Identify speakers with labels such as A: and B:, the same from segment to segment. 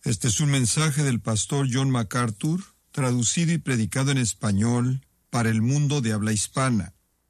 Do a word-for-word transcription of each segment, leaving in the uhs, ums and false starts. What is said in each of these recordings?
A: Este es un mensaje del pastor John MacArthur, traducido y predicado en español para el mundo de habla hispana.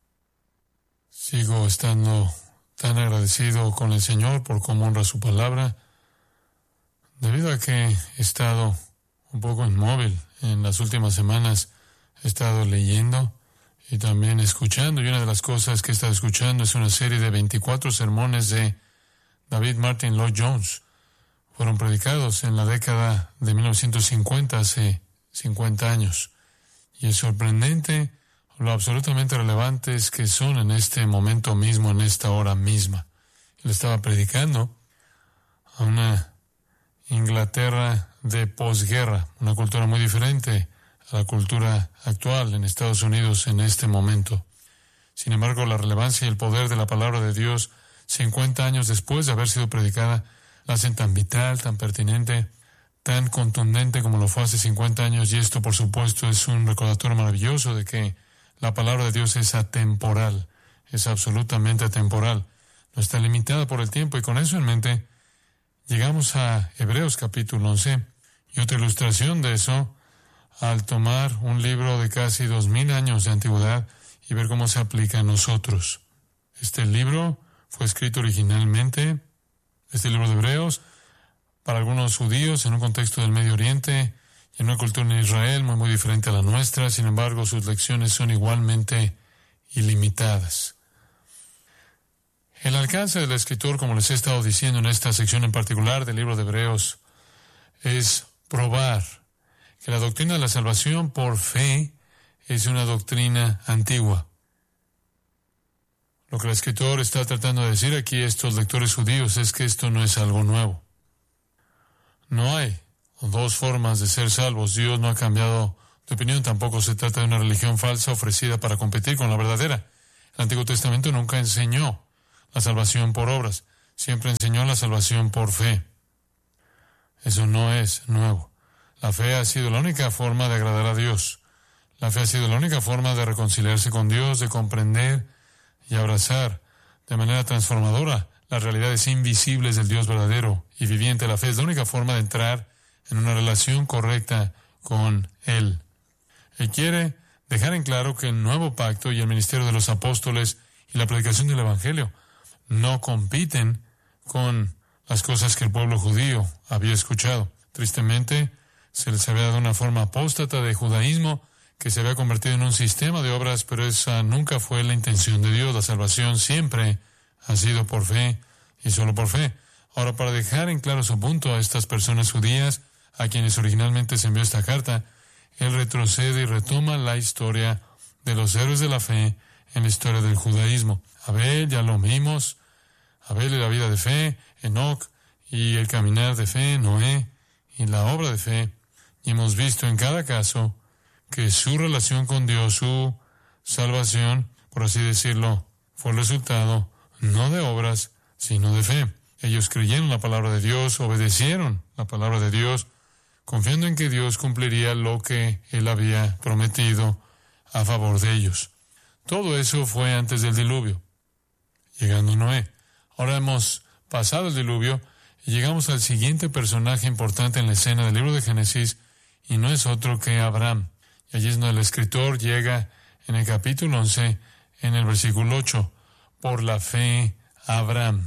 B: Sigo estando tan agradecido con el Señor por cómo honra su palabra, debido a que he estado un poco inmóvil en las últimas semanas. He estado leyendo y también escuchando, y una de las cosas que he estado escuchando es una serie de veinticuatro sermones de David Martin Lloyd Jones. Fueron predicados en la década de mil novecientos cincuenta, hace cincuenta años. Y es sorprendente lo absolutamente relevantes que son en este momento mismo, en esta hora misma. Él estaba predicando a una Inglaterra de posguerra, una cultura muy diferente a la cultura actual en Estados Unidos en este momento. Sin embargo, la relevancia y el poder de la palabra de Dios, cincuenta años después de haber sido predicada, la hacen tan vital, tan pertinente, tan contundente como lo fue hace cincuenta años, y esto, por supuesto, es un recordatorio maravilloso de que la palabra de Dios es atemporal, es absolutamente atemporal, no está limitada por el tiempo, y con eso en mente, llegamos a Hebreos capítulo once, y otra ilustración de eso, al tomar un libro de casi dos mil años de antigüedad y ver cómo se aplica a nosotros. Este libro fue escrito originalmente, este libro de Hebreos, para algunos judíos en un contexto del Medio Oriente y en una cultura en Israel muy muy diferente a la nuestra. Sin embargo, sus lecciones son igualmente ilimitadas. El alcance del escritor, como les he estado diciendo en esta sección en particular del libro de Hebreos, es probar que la doctrina de la salvación por fe es una doctrina antigua. Lo que el escritor está tratando de decir aquí a estos lectores judíos es que esto no es algo nuevo. No hay dos formas de ser salvos. Dios no ha cambiado de opinión. Tampoco se trata de una religión falsa ofrecida para competir con la verdadera. El Antiguo Testamento nunca enseñó la salvación por obras. Siempre enseñó la salvación por fe. Eso no es nuevo. La fe ha sido la única forma de agradar a Dios. La fe ha sido la única forma de reconciliarse con Dios, de comprender y abrazar de manera transformadora las realidades invisibles del Dios verdadero y viviente. La fe es la única forma de entrar en una relación correcta con Él. Él quiere dejar en claro que el nuevo pacto y el ministerio de los apóstoles y la predicación del Evangelio no compiten con las cosas que el pueblo judío había escuchado. Tristemente, se les había dado una forma apóstata de judaísmo que se había convertido en un sistema de obras, pero esa nunca fue la intención de Dios. La salvación siempre ha sido por fe y solo por fe. Ahora, para dejar en claro su punto a estas personas judías, a quienes originalmente se envió esta carta, él retrocede y retoma la historia de los héroes de la fe en la historia del judaísmo. Abel, ya lo vimos, Abel y la vida de fe, Enoc y el caminar de fe, Noé y la obra de fe, y hemos visto en cada caso que su relación con Dios, su salvación, por así decirlo, fue el resultado no de obras, sino de fe. Ellos creyeron la palabra de Dios, obedecieron la palabra de Dios, confiando en que Dios cumpliría lo que Él había prometido a favor de ellos. Todo eso fue antes del diluvio, llegando Noé. Ahora hemos pasado el diluvio y llegamos al siguiente personaje importante en la escena del libro de Génesis, y no es otro que Abraham. Y allí es donde el escritor llega en el capítulo once, en el versículo ocho, por la fe Abraham.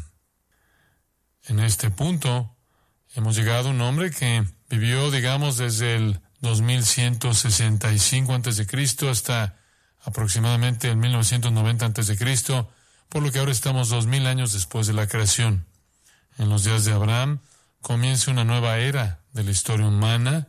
B: En este punto hemos llegado a un hombre que vivió, digamos, desde el dos mil ciento sesenta y cinco antes de Cristo hasta aproximadamente el mil novecientos noventa antes de Cristo, por lo que ahora estamos dos mil años después de la creación. En los días de Abraham comienza una nueva era de la historia humana.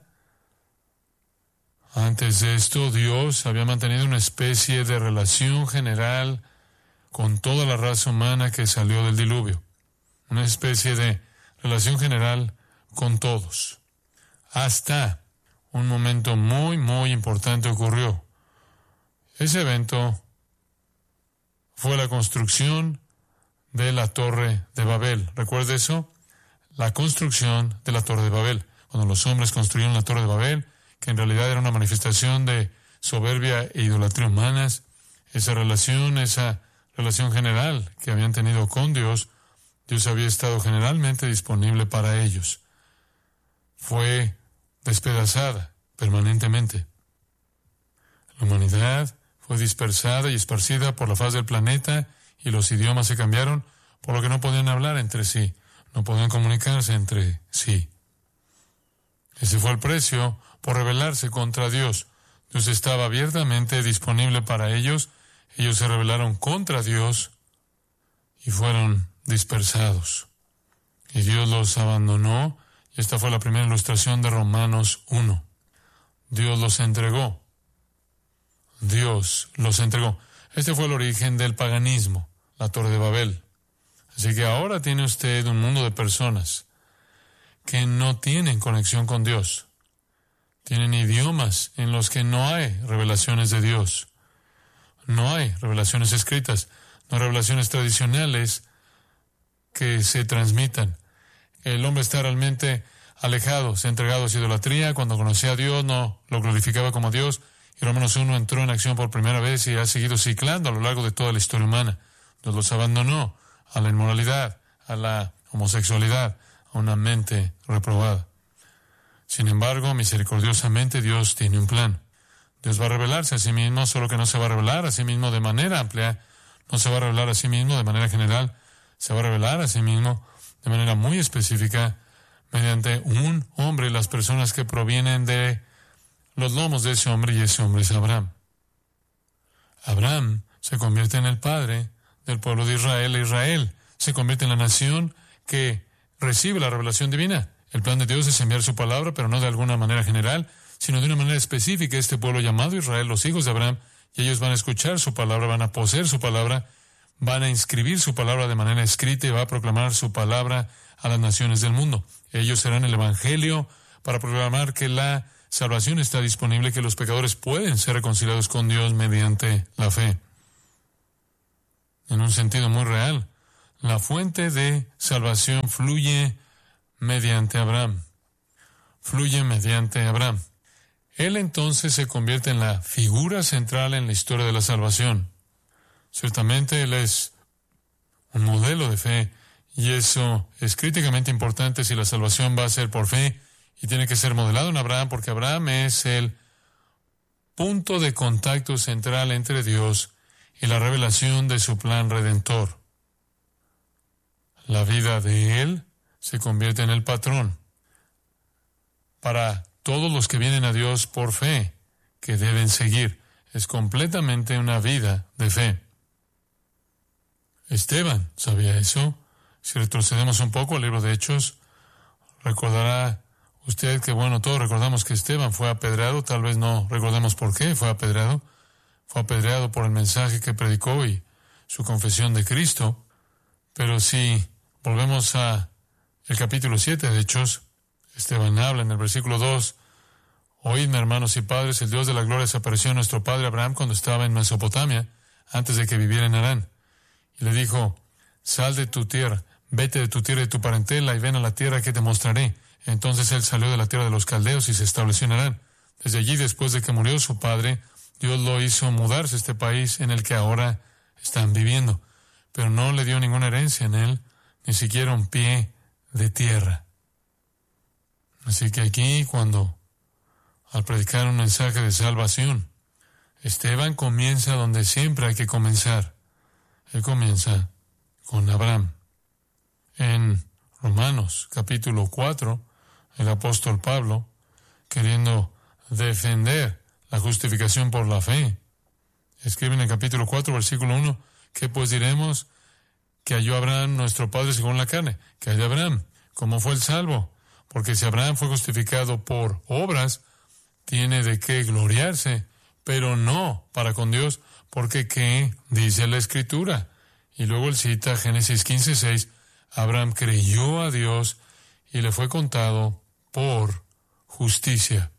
B: Antes de esto, Dios había mantenido una especie de relación general con toda la raza humana que salió del diluvio. Una especie de relación general con todos. Hasta un momento muy, muy importante ocurrió. Ese evento fue la construcción de la Torre de Babel. ¿Recuerda eso? La construcción de la Torre de Babel. Cuando los hombres construyeron la Torre de Babel, que en realidad era una manifestación de soberbia e idolatría humanas, esa relación, esa relación general que habían tenido con Dios, Dios había estado generalmente disponible para ellos. fue despedazada permanentemente. La humanidad fue dispersada y esparcida por la faz del planeta y los idiomas se cambiaron, por lo que no podían hablar entre sí, no podían comunicarse entre sí. Ese fue el precio por rebelarse contra Dios. Dios estaba abiertamente disponible para ellos. Ellos se rebelaron contra Dios y fueron dispersados. Y Dios los abandonó. Y esta fue la primera ilustración de Romanos uno. Dios los entregó. Dios los entregó. Este fue el origen del paganismo, la Torre de Babel. Así que ahora tiene usted un mundo de personas que no tienen conexión con Dios. Tienen idiomas en los que no hay revelaciones de Dios. No hay revelaciones escritas, no hay revelaciones tradicionales que se transmitan. El hombre está realmente alejado, se ha entregado a su idolatría. Cuando conocía a Dios, no lo glorificaba como Dios. Y Romanos uno entró en acción por primera vez y ha seguido ciclando a lo largo de toda la historia humana. Dios los abandonó a la inmoralidad, a la homosexualidad, a una mente reprobada. Sin embargo, misericordiosamente Dios tiene un plan. Dios va a revelarse a sí mismo, solo que no se va a revelar a sí mismo de manera amplia, no se va a revelar a sí mismo de manera general, se va a revelar a sí mismo de manera muy específica mediante un hombre, las personas que provienen de los lomos de ese hombre, y ese hombre es Abraham. Abraham se convierte en el padre del pueblo de Israel, e Israel se convierte en la nación que recibe la revelación divina. El plan de Dios es enviar su palabra, pero no de alguna manera general, sino de una manera específica. Este pueblo llamado Israel, los hijos de Abraham, y ellos van a escuchar su palabra, van a poseer su palabra, van a inscribir su palabra de manera escrita y va a proclamar su palabra a las naciones del mundo. Ellos serán el evangelio para proclamar que la salvación está disponible, que los pecadores pueden ser reconciliados con Dios mediante la fe. En un sentido muy real, la fuente de salvación fluye mediante Abraham. Fluye mediante Abraham. Él entonces se convierte en la figura central en la historia de la salvación. Ciertamente él es un modelo de fe y eso es críticamente importante si la salvación va a ser por fe y tiene que ser modelado en Abraham, porque Abraham es el punto de contacto central entre Dios y la revelación de su plan redentor. La vida de él se convierte en el patrón para todos los que vienen a Dios por fe, que deben seguir. Es completamente una vida de fe. Esteban sabía eso. Si retrocedemos un poco al libro de Hechos, recordará usted que, bueno, todos recordamos que Esteban fue apedreado, tal vez no recordemos por qué fue apedreado. Fue apedreado por el mensaje que predicó y su confesión de Cristo. Pero si volvemos a el capítulo siete de Hechos, Esteban habla en el versículo dos, «Oídme, hermanos y padres, el Dios de la gloria se apareció a nuestro padre Abraham cuando estaba en Mesopotamia, antes de que viviera en Harán. Y le dijo, sal de tu tierra, vete de tu tierra y de tu parentela y ven a la tierra que te mostraré. Entonces él salió de la tierra de los caldeos y se estableció en Harán. Desde allí, después de que murió su padre, Dios lo hizo mudarse a este país en el que ahora están viviendo, pero no le dio ninguna herencia en él, ni siquiera un pie de tierra. Así que aquí, cuando al predicar un mensaje de salvación, Esteban comienza donde siempre hay que comenzar. Él comienza con Abraham. En Romanos capítulo cuatro, el apóstol Pablo, queriendo defender la justificación por la fe, escribe en el capítulo cuatro, versículo uno, ¿qué pues diremos? Que halló Abraham nuestro padre según la carne. Que halló Abraham, ¿cómo fue el salvo? Porque si Abraham fue justificado por obras, tiene de qué gloriarse, pero no para con Dios, porque ¿qué dice la Escritura? Y luego él cita Génesis quince seis, Abraham creyó a Dios y le fue contado por justicia.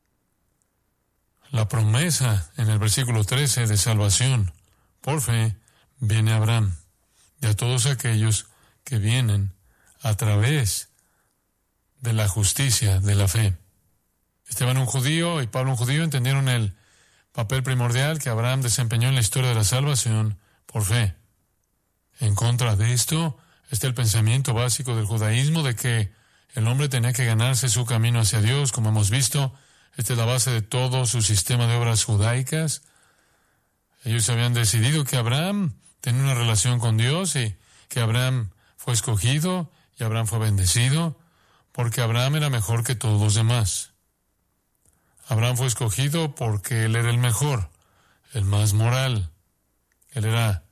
B: La promesa en el versículo trece de salvación por fe viene a Abraham y a todos aquellos que vienen a través de la justicia de la fe. Esteban, un judío, y Pablo, un judío, entendieron el papel primordial que Abraham desempeñó en la historia de la salvación por fe. En contra de esto está el pensamiento básico del judaísmo de que El hombre tenía que ganarse su camino hacia Dios, como hemos visto. Esta es la base de todo su sistema de obras judaicas. Ellos habían decidido que Abraham tenía una relación con Dios y que Abraham fue escogido y Abraham fue bendecido porque Abraham era mejor que todos los demás. Abraham fue escogido porque él era el mejor, el más moral. Él era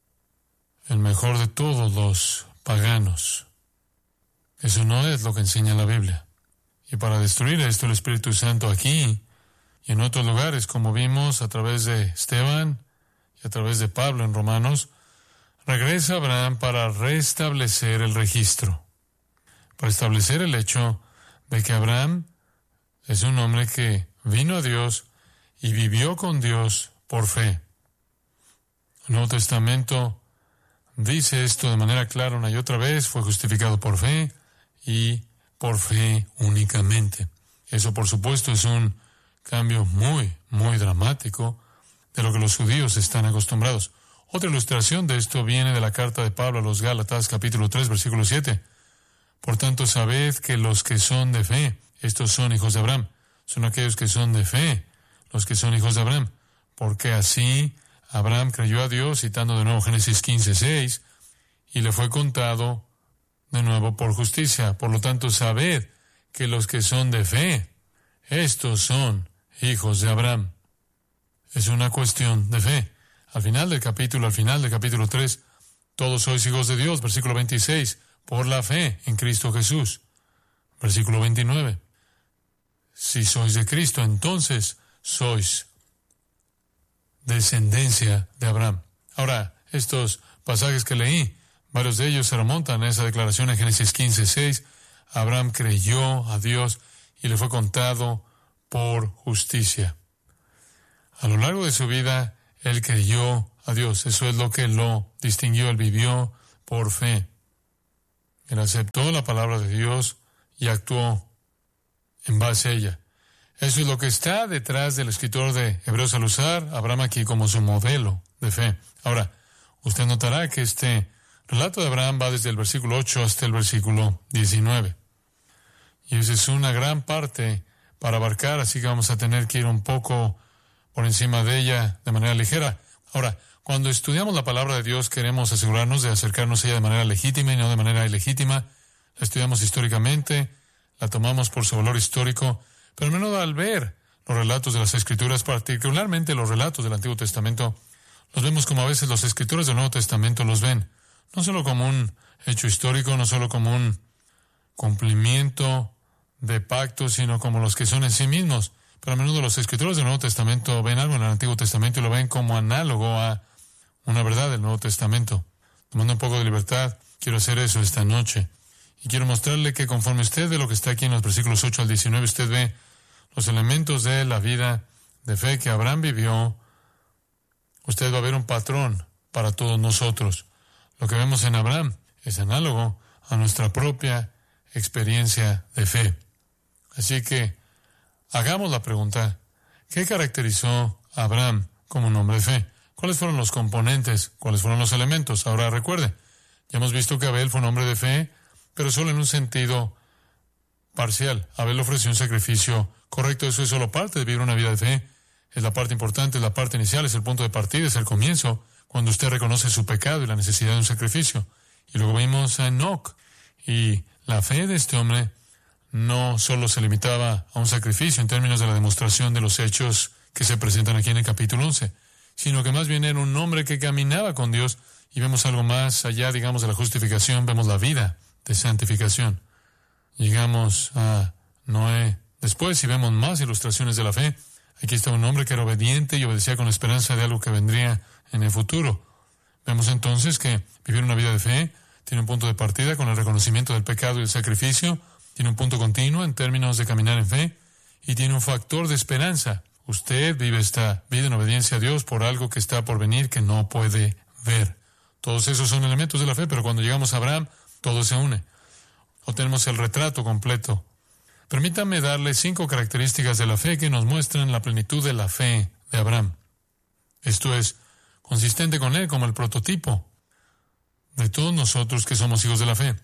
B: el mejor de todos los paganos. Eso no es lo que enseña la Biblia. Y para destruir esto, el Espíritu Santo aquí y en otros lugares, como vimos a través de Esteban y a través de Pablo en Romanos, regresa a Abraham para restablecer el registro, para establecer el hecho de que Abraham es un hombre que vino a Dios y vivió con Dios por fe. El Nuevo Testamento dice esto de manera clara una y otra vez: fue justificado por fe y por fe únicamente. Eso, por supuesto, es un cambio muy, muy dramático de lo que los judíos están acostumbrados. Otra ilustración de esto viene de la carta de Pablo a los Gálatas, capítulo tres, versículo siete. Por tanto, sabed que los que son de fe, estos son hijos de Abraham. Son aquellos que son de fe, los que son hijos de Abraham. Porque así Abraham creyó a Dios, citando de nuevo Génesis quince, seis, y le fue contado de nuevo por justicia. Por lo tanto, sabed que los que son de fe, estos son hijos de Abraham. Es una cuestión de fe. Al final del capítulo, al final del capítulo tres, todos sois hijos de Dios, versículo veintiséis, por la fe en Cristo Jesús. Versículo veintinueve. Si sois de Cristo, entonces sois descendencia de Abraham. Ahora, estos pasajes que leí, varios de ellos se remontan a esa declaración en Génesis quince, seis. Abraham creyó a Dios y le fue contado por justicia. A lo largo de su vida, él creyó a Dios. Eso es lo que lo distinguió. Él vivió por fe. Él aceptó la palabra de Dios y actuó en base a ella. Eso es lo que está detrás del escritor de Hebreos al usar a Abraham aquí como su modelo de fe. Ahora, usted notará que este relato de Abraham va desde el versículo ocho hasta el versículo diecinueve. Y esa es una gran parte para abarcar, así que vamos a tener que ir un poco por encima de ella de manera ligera. Ahora, cuando estudiamos la palabra de Dios, queremos asegurarnos de acercarnos a ella de manera legítima y no de manera ilegítima. La estudiamos históricamente, la tomamos por su valor histórico, pero a menudo al ver los relatos de las Escrituras, particularmente los relatos del Antiguo Testamento, los vemos como a veces los escritores del Nuevo Testamento los ven, no solo como un hecho histórico, no solo como un cumplimiento de pactos, sino como los que son en sí mismos. Pero a menudo los escritores del Nuevo Testamento ven algo en el Antiguo Testamento y lo ven como análogo a una verdad del Nuevo Testamento. Tomando un poco de libertad, quiero hacer eso esta noche. Y quiero mostrarle que conforme usted ve lo que está aquí en los versículos ocho al diecinueve, usted ve los elementos de la vida de fe que Abraham vivió. Usted va a ver un patrón para todos nosotros. Lo que vemos en Abraham es análogo a nuestra propia experiencia de fe. Así que hagamos la pregunta: ¿qué caracterizó a Abraham como un hombre de fe? ¿Cuáles fueron los componentes? ¿Cuáles fueron los elementos? Ahora recuerde, ya hemos visto que Abel fue un hombre de fe, pero solo en un sentido parcial. Abel ofreció un sacrificio correcto. Eso es solo parte de vivir una vida de fe. Es la parte importante, es la parte inicial, es el punto de partida, es el comienzo, cuando usted reconoce su pecado y la necesidad de un sacrificio. Y luego vimos a Enoc, y la fe de este hombre no solo se limitaba a un sacrificio en términos de la demostración de los hechos que se presentan aquí en el capítulo once, sino que más bien era un hombre que caminaba con Dios, y vemos algo más allá, digamos, de la justificación, vemos la vida de santificación. Llegamos a Noé después y vemos más ilustraciones de la fe. Aquí está un hombre que era obediente y obedecía con la esperanza de algo que vendría en el futuro. Vemos entonces que vivir una vida de fe tiene un punto de partida con el reconocimiento del pecado y el sacrificio, tiene un punto continuo en términos de caminar en fe, y tiene un factor de esperanza. Usted vive esta vida en obediencia a Dios por algo que está por venir que no puede ver. Todos esos son elementos de la fe, pero cuando llegamos a Abraham, todo se une. Obtenemos el retrato completo. Permítame darle cinco características de la fe que nos muestran la plenitud de la fe de Abraham. Esto es consistente con él como el prototipo de todos nosotros que somos hijos de la fe.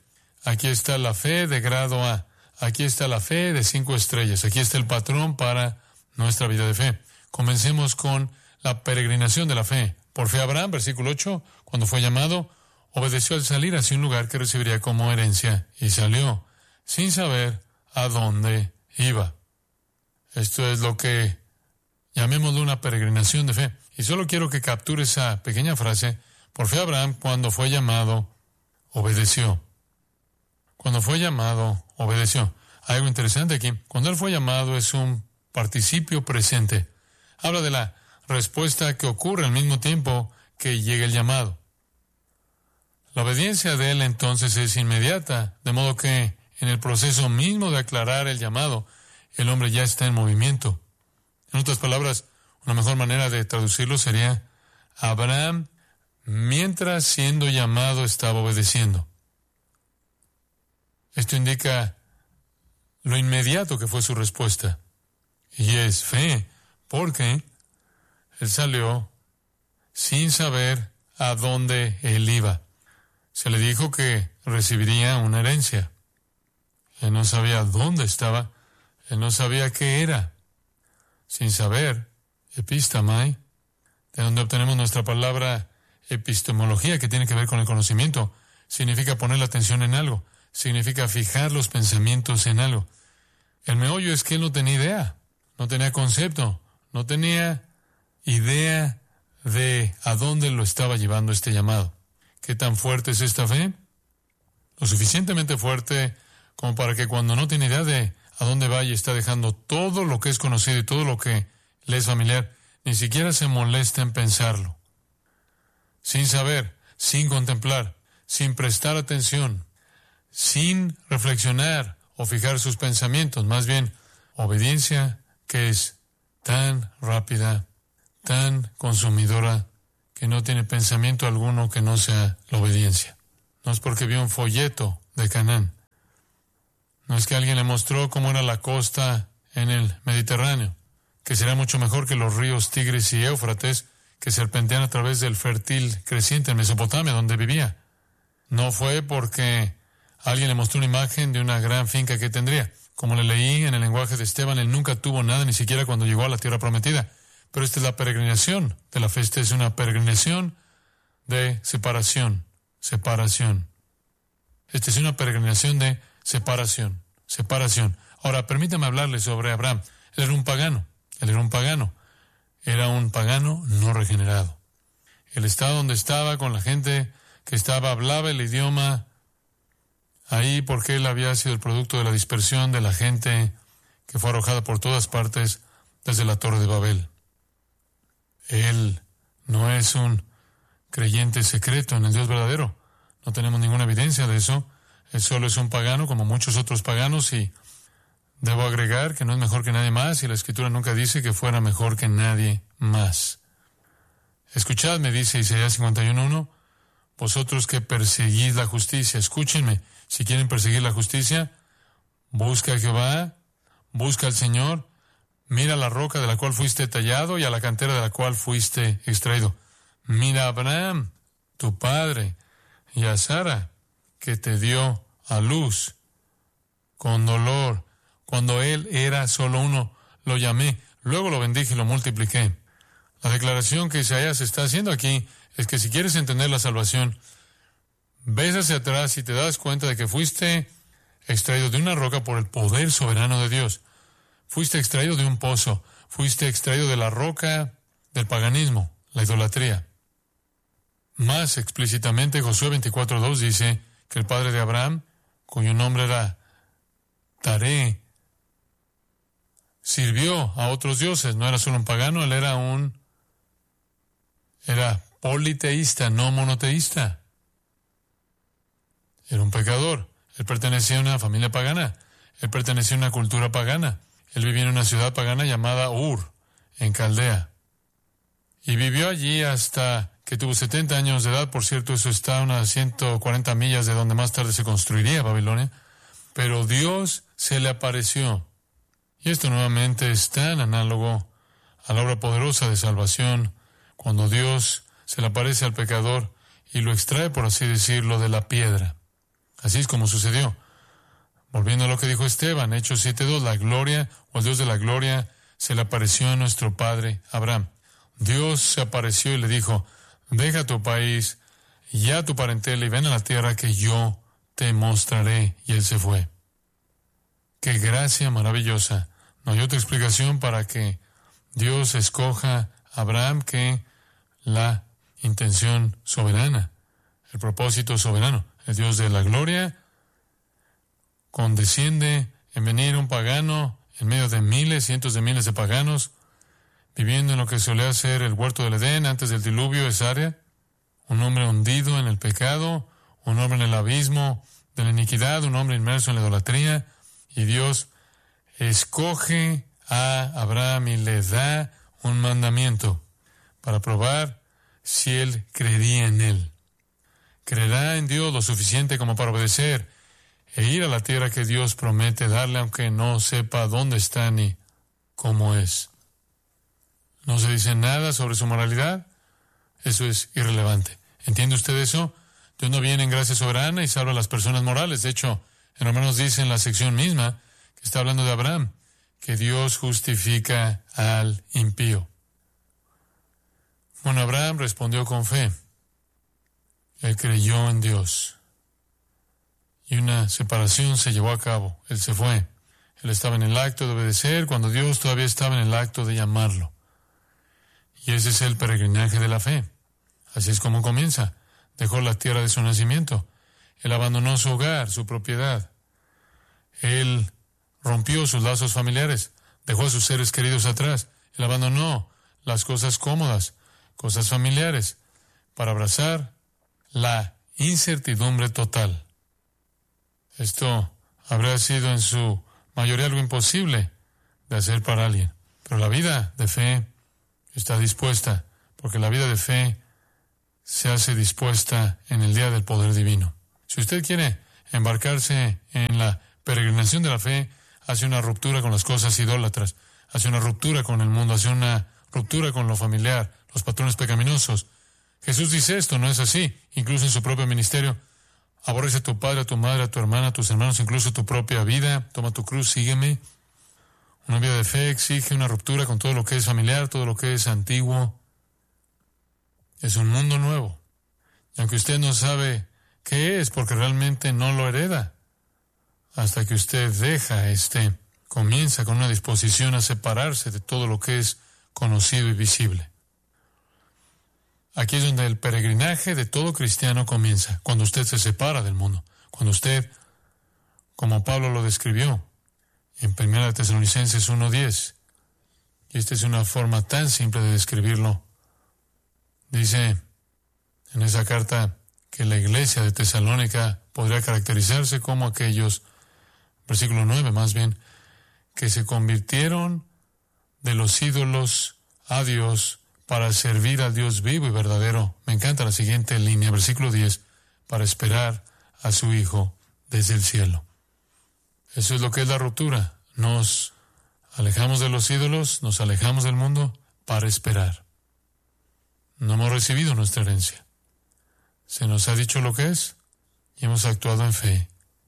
B: Aquí está la fe de grado A. Aquí está la fe de cinco estrellas. Aquí está el patrón para nuestra vida de fe. Comencemos con la peregrinación de la fe. Por fe Abraham, versículo ocho, cuando fue llamado, obedeció al salir hacia un lugar que recibiría como herencia y salió sin saber a dónde iba. Esto es lo que llamémoslo una peregrinación de fe. Y solo quiero que capture esa pequeña frase. Por fe Abraham, cuando fue llamado, obedeció. Cuando fue llamado, obedeció. Hay algo interesante aquí. Cuando él fue llamado es un participio presente. Habla de la respuesta que ocurre al mismo tiempo que llega el llamado. La obediencia de él entonces es inmediata, de modo que en el proceso mismo de aclarar el llamado, el hombre ya está en movimiento. En otras palabras, una mejor manera de traducirlo sería: Abraham, mientras siendo llamado, estaba obedeciendo. Esto indica lo inmediato que fue su respuesta. Y es fe, porque él salió sin saber a dónde él iba. Se le dijo que recibiría una herencia. Él no sabía dónde estaba. Él no sabía qué era. Sin saber, epistamai, de donde obtenemos nuestra palabra epistemología, que tiene que ver con el conocimiento, significa poner la atención en algo. Significa fijar los pensamientos en algo. El meollo es que él no tenía idea, no tenía concepto, no tenía idea de a dónde lo estaba llevando este llamado. ¿Qué tan fuerte es esta fe? Lo suficientemente fuerte como para que cuando no tiene idea de a dónde va y está dejando todo lo que es conocido y todo lo que le es familiar, ni siquiera se molesta en pensarlo. Sin saber, sin contemplar, sin prestar atención, sin reflexionar o fijar sus pensamientos, más bien obediencia que es tan rápida, tan consumidora, que no tiene pensamiento alguno que no sea la obediencia. No es porque vio un folleto de Canaán. No es que alguien le mostró cómo era la costa en el Mediterráneo, que será mucho mejor que los ríos Tigris y Éufrates, que serpentean a través del fértil creciente en Mesopotamia, donde vivía. No fue porque alguien le mostró una imagen de una gran finca que tendría. Como le leí en el lenguaje de Esteban, él nunca tuvo nada, ni siquiera cuando llegó a la tierra prometida. Pero esta es la peregrinación de la fe. Esta es una peregrinación de separación, separación. Esta es una peregrinación de separación, separación. Ahora, permítame hablarle sobre Abraham. Él era un pagano, él era un pagano. Era un pagano no regenerado. Él estaba donde estaba con la gente que estaba, hablaba el idioma ahí porque él había sido el producto de la dispersión de la gente que fue arrojada por todas partes desde la Torre de Babel. Él no es un creyente secreto en el Dios verdadero. No tenemos ninguna evidencia de eso. Él solo es un pagano como muchos otros paganos, y debo agregar que no es mejor que nadie más, y la Escritura nunca dice que fuera mejor que nadie más. Escuchadme, dice Isaías cincuenta y uno uno, vosotros que perseguís la justicia, escúchenme. Si quieren perseguir la justicia, busca a Jehová, busca al Señor, mira la roca de la cual fuiste tallado y a la cantera de la cual fuiste extraído. Mira a Abraham, tu padre, y a Sara, que te dio a luz con dolor. Cuando él era solo uno, lo llamé, luego lo bendije y lo multipliqué. La declaración que Isaías está haciendo aquí es que si quieres entender la salvación, ves hacia atrás y te das cuenta de que fuiste extraído de una roca por el poder soberano de Dios. Fuiste extraído de un pozo, fuiste extraído de la roca del paganismo, la idolatría. Más explícitamente, Josué veinticuatro dos dice que el padre de Abraham, cuyo nombre era Taré, sirvió a otros dioses. No era solo un pagano, él era un era politeísta, no monoteísta. Era un pecador. Él pertenecía a una familia pagana. Él pertenecía a una cultura pagana. Él vivía en una ciudad pagana llamada Ur, en Caldea. Y vivió allí hasta que tuvo setenta años de edad. Por cierto, eso está a unas ciento cuarenta millas de donde más tarde se construiría Babilonia. Pero Dios se le apareció. Y esto nuevamente es tan análogo a la obra poderosa de salvación, cuando Dios se le aparece al pecador y lo extrae, por así decirlo, de la piedra. Así es como sucedió. Volviendo a lo que dijo Esteban, Hechos siete dos, la gloria o el Dios de la gloria se le apareció a nuestro padre Abraham. Dios se apareció y le dijo, deja tu país y a tu parentela y ven a la tierra que yo te mostraré. Y él se fue. ¡Qué gracia maravillosa! No hay otra explicación para que Dios escoja a Abraham que la intención soberana, el propósito soberano. El Dios de la gloria condesciende en venir un pagano en medio de miles, cientos de miles de paganos, viviendo en lo que solía ser el huerto del Edén antes del diluvio, esa área, un hombre hundido en el pecado, un hombre en el abismo de la iniquidad, un hombre inmerso en la idolatría, y Dios escoge a Abraham y le da un mandamiento para probar si él creería en él. Creerá en Dios lo suficiente como para obedecer e ir a la tierra que Dios promete darle, aunque no sepa dónde está ni cómo es. No se dice nada sobre su moralidad. Eso es irrelevante. ¿Entiende usted eso? Dios no viene en gracia soberana y salva a las personas morales. De hecho, en Romanos dice en la sección misma que está hablando de Abraham, que Dios justifica al impío. Bueno, Abraham respondió con fe. Él creyó en Dios. Y una separación se llevó a cabo. Él se fue. Él estaba en el acto de obedecer cuando Dios todavía estaba en el acto de llamarlo. Y ese es el peregrinaje de la fe. Así es como comienza. Dejó la tierra de su nacimiento. Él abandonó su hogar, su propiedad. Él rompió sus lazos familiares. Dejó a sus seres queridos atrás. Él abandonó las cosas cómodas, cosas familiares, para abrazar la incertidumbre total. Esto habría sido en su mayoría algo imposible de hacer para alguien. Pero la vida de fe está dispuesta, porque la vida de fe se hace dispuesta en el día del poder divino. Si usted quiere embarcarse en la peregrinación de la fe, hace una ruptura con las cosas idólatras, hace una ruptura con el mundo, hace una ruptura con lo familiar, los patrones pecaminosos. Jesús dice esto, no es así, incluso en su propio ministerio. Aborrece a tu padre, a tu madre, a tu hermana, a tus hermanos, incluso tu propia vida. Toma tu cruz, sígueme. Una vida de fe exige una ruptura con todo lo que es familiar, todo lo que es antiguo. Es un mundo nuevo. Y aunque usted no sabe qué es, porque realmente no lo hereda, hasta que usted deja este, comienza con una disposición a separarse de todo lo que es conocido y visible. Aquí es donde el peregrinaje de todo cristiano comienza, cuando usted se separa del mundo, cuando usted, como Pablo lo describió en primera de Tesalonicenses uno diez, y esta es una forma tan simple de describirlo. Dice en esa carta que la iglesia de Tesalónica podría caracterizarse como aquellos, versículo nueve más bien, que se convirtieron de los ídolos a Dios para servir al Dios vivo y verdadero. Me encanta la siguiente línea, versículo diez, para esperar a su Hijo desde el cielo. Eso es lo que es la ruptura. Nos alejamos de los ídolos, nos alejamos del mundo para esperar. No hemos recibido nuestra herencia. Se nos ha dicho lo que es y hemos actuado en fe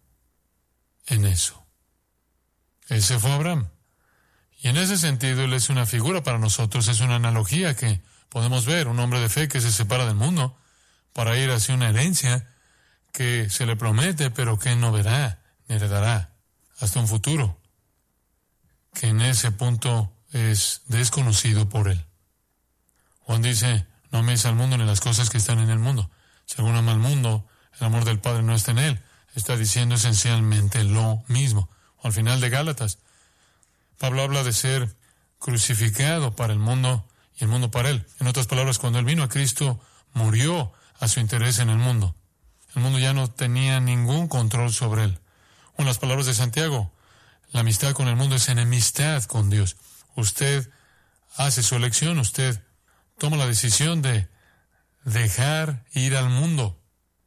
B: en eso. Ese fue Abraham. Y en ese sentido, él es una figura para nosotros, es una analogía que podemos ver, un hombre de fe que se separa del mundo para ir hacia una herencia que se le promete, pero que no verá, ni heredará, hasta un futuro, que en ese punto es desconocido por él. Juan dice, no améis al mundo ni las cosas que están en el mundo. Si alguno ama al mundo, el amor del Padre no está en él. Está diciendo esencialmente lo mismo. Al final de Gálatas, Pablo habla de ser crucificado para el mundo y el mundo para él. En otras palabras, cuando él vino a Cristo, murió a su interés en el mundo. El mundo ya no tenía ningún control sobre él. O en las palabras de Santiago, la amistad con el mundo es enemistad con Dios. Usted hace su elección, usted toma la decisión de dejar ir al mundo.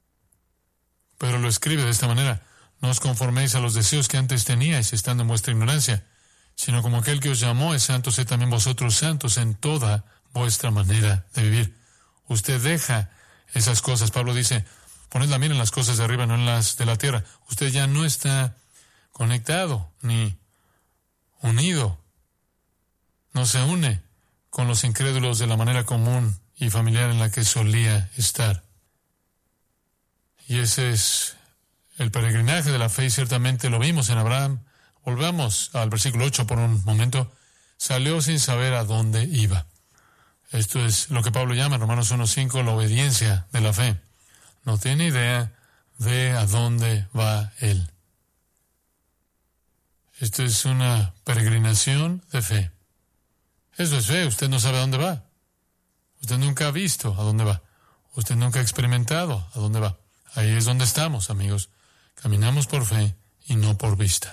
B: Pero lo escribe de esta manera: no os conforméis a los deseos que antes teníais, estando en vuestra ignorancia, sino como aquel que os llamó es santo, sed también vosotros santos en toda vuestra manera de vivir. Usted deja esas cosas. Pablo dice, Poned la mira en las cosas de arriba, no en las de la tierra. Usted ya no está conectado ni unido. No se une con los incrédulos de la manera común y familiar en la que solía estar. Y ese es el peregrinaje de la fe, y ciertamente lo vimos en Abraham. Volvamos al versículo ocho por un momento. Salió sin saber a dónde iba. Esto es lo que Pablo llama en Romanos uno cinco la obediencia de la fe. No tiene idea de a dónde va él. Esto es una peregrinación de fe. Eso es fe. Usted no sabe a dónde va. Usted nunca ha visto a dónde va. Usted nunca ha experimentado a dónde va. Ahí es donde estamos, amigos. Caminamos por fe y no por vista.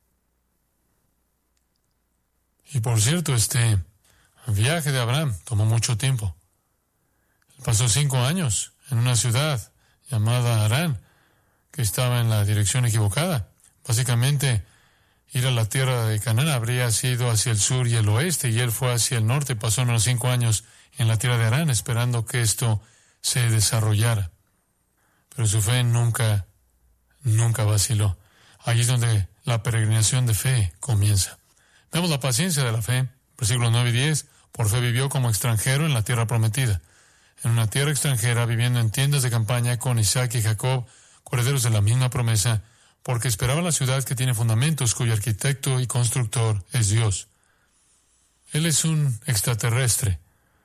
B: Y por cierto, este viaje de Abraham tomó mucho tiempo. Él pasó cinco años en una ciudad llamada Harán, que estaba en la dirección equivocada. Básicamente, ir a la tierra de Canaán habría sido hacia el sur y el oeste, y él fue hacia el norte. Pasó unos cinco años en la tierra de Harán, esperando que esto se desarrollara. Pero su fe nunca, nunca vaciló. Allí es donde la peregrinación de fe comienza. Vemos la paciencia de la fe. Versículos nueve y diez. Por fe vivió como extranjero en la tierra prometida. En una tierra extranjera, viviendo en tiendas de campaña con Isaac y Jacob, coherederos de la misma promesa, porque esperaba la ciudad que tiene fundamentos, cuyo arquitecto y constructor es Dios. Él es un extraterrestre.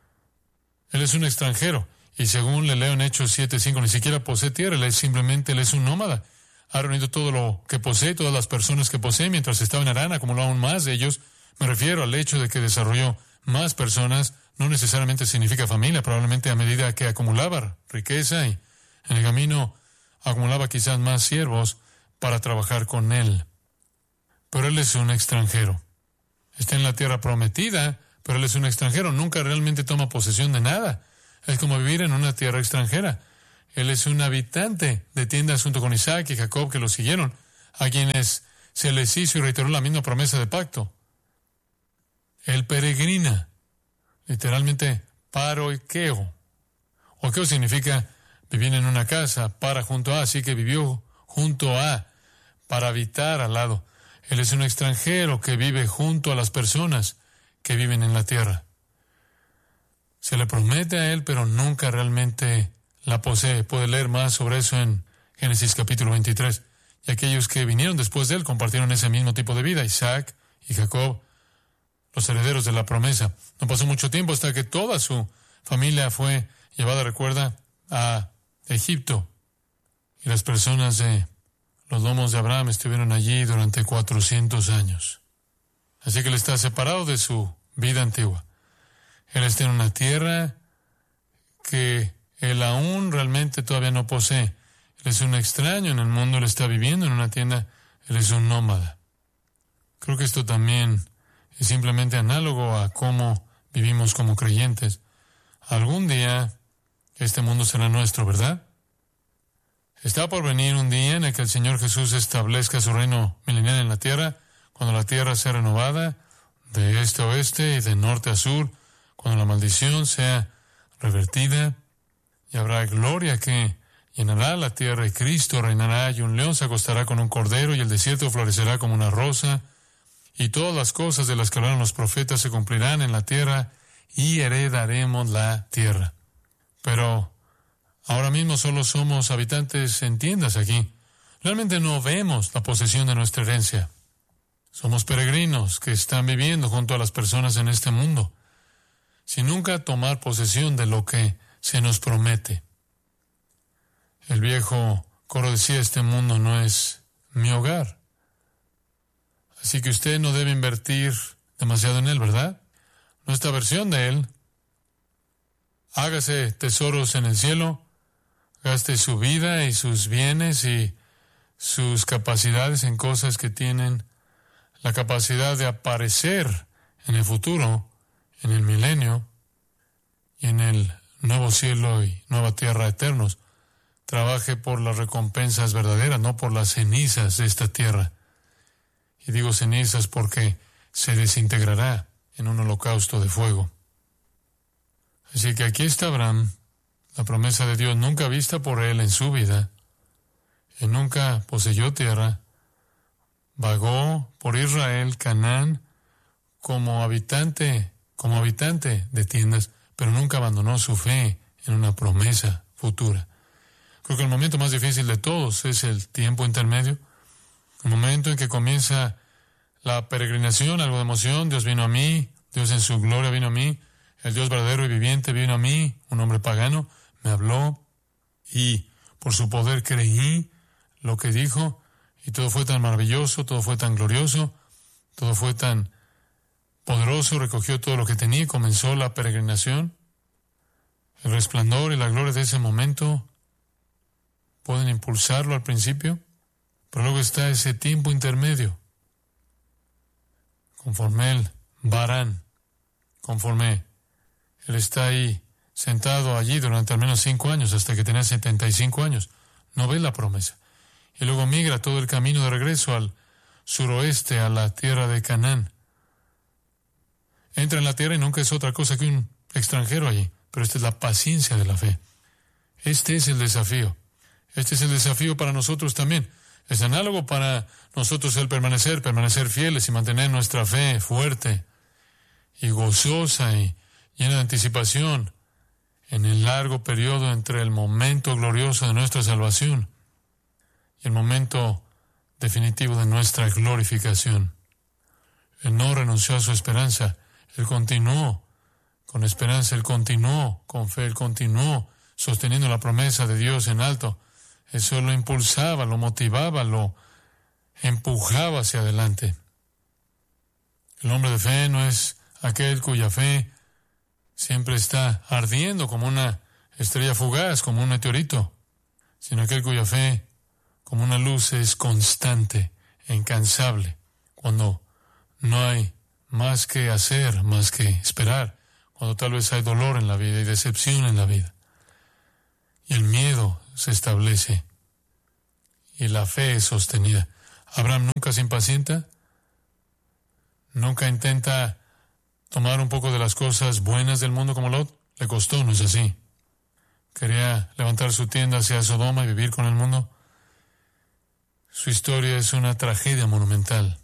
B: Él es un extranjero. Y según le leo en Hechos siete cinco, ni siquiera posee tierra. Él es simplemente, él es un nómada. Ha reunido todo lo que posee, todas las personas que posee, mientras estaba en Harán, acumuló aún más de ellos. Me refiero al hecho de que desarrolló más personas. No necesariamente significa familia, probablemente a medida que acumulaba riqueza y en el camino acumulaba quizás más siervos para trabajar con él. Pero él es un extranjero. Está en la tierra prometida, pero él es un extranjero. Nunca realmente toma posesión de nada. Es como vivir en una tierra extranjera. Él es un habitante de tiendas junto con Isaac y Jacob, que lo siguieron, a quienes se les hizo y reiteró la misma promesa de pacto. Él peregrina, literalmente paroikeo. Oikeo significa vivir en una casa, para junto a, así que vivió junto a, para habitar al lado. Él es un extranjero que vive junto a las personas que viven en la tierra. Se le promete a él, pero nunca realmente la posee. Puede leer más sobre eso en Génesis capítulo veintitrés. Y aquellos que vinieron después de él compartieron ese mismo tipo de vida. Isaac y Jacob, los herederos de la promesa. No pasó mucho tiempo hasta que toda su familia fue llevada, recuerda, a Egipto. Y las personas de los lomos de Abraham estuvieron allí durante cuatrocientos años. Así que él está separado de su vida antigua. Él está en una tierra que él aún realmente todavía no posee. Él es un extraño en el mundo, él está viviendo en una tienda, él es un nómada. Creo que esto también es simplemente análogo a cómo vivimos como creyentes. Algún día este mundo será nuestro, ¿verdad? Está por venir un día en el que el Señor Jesús establezca su reino milenial en la tierra, cuando la tierra sea renovada de este a oeste y de norte a sur, cuando la maldición sea revertida y habrá gloria que llenará la tierra y Cristo reinará y un león se acostará con un cordero y el desierto florecerá como una rosa y todas las cosas de las que hablaron los profetas se cumplirán en la tierra y heredaremos la tierra. Pero ahora mismo solo somos habitantes en tiendas aquí. Realmente no vemos la posesión de nuestra herencia. Somos peregrinos que están viviendo junto a las personas en este mundo, sin nunca tomar posesión de lo que se nos promete. El viejo coro decía, este mundo no es mi hogar. Así que usted no debe invertir demasiado en él, ¿verdad? Nuestra versión de él, hágase tesoros en el cielo, gaste su vida y sus bienes y sus capacidades en cosas que tienen la capacidad de aparecer en el futuro, en el milenio y en el nuevo cielo y nueva tierra eternos. Trabaje por las recompensas verdaderas, no por las cenizas de esta tierra. Y digo cenizas porque se desintegrará en un holocausto de fuego. Así que aquí está Abraham, La promesa de Dios nunca vista por él en su vida. Él nunca poseyó tierra. Vagó por Israel, Canaán, como habitante, como habitante de tiendas, pero nunca abandonó su fe en una promesa futura. Creo que el momento más difícil de todos es el tiempo intermedio, el momento en que comienza la peregrinación, algo de emoción. Dios vino a mí, Dios en su gloria vino a mí, el Dios verdadero y viviente vino a mí, un hombre pagano, me habló y por su poder creí lo que dijo y todo fue tan maravilloso, todo fue tan glorioso, todo fue tan poderoso, recogió todo lo que tenía y comenzó la peregrinación. El resplandor y la gloria de ese momento pueden impulsarlo al principio, pero luego está ese tiempo intermedio. Conforme él, varán, conforme él está ahí sentado allí durante al menos cinco años, hasta que tenía setenta y cinco años, no ve la promesa. Y luego migra todo el camino de regreso al suroeste, a la tierra de Canaán. Entra en la tierra y nunca es otra cosa que un extranjero allí, pero esta es la paciencia de la fe. Este es el desafío. Este es el desafío para nosotros también. Es análogo para nosotros el permanecer, permanecer fieles y mantener nuestra fe fuerte y gozosa y llena de anticipación en el largo periodo entre el momento glorioso de nuestra salvación y el momento definitivo de nuestra glorificación. Él no renunció a su esperanza, él continuó con esperanza, él continuó con fe, él continuó sosteniendo la promesa de Dios en alto. Eso lo impulsaba, lo motivaba, lo empujaba hacia adelante. El hombre de fe no es aquel cuya fe siempre está ardiendo como una estrella fugaz, como un meteorito, sino aquel cuya fe, como una luz, es constante e incansable, cuando no hay más que hacer, más que esperar, cuando tal vez hay dolor en la vida y decepción en la vida. Y el miedo se establece y la fe es sostenida. Abraham nunca se impacienta, nunca intenta tomar un poco de las cosas buenas del mundo como Lot. Le costó, no es así. Quería levantar su tienda hacia Sodoma y vivir con el mundo. Su historia es una tragedia monumental.